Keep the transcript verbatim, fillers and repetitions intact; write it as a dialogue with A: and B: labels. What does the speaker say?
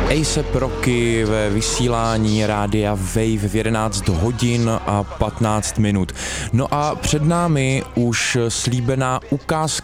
A: A$ej ep Rocky ve vysílání rádia Wave v jedenáct hodin a patnáct minut. No a před námi už slíbená ukázka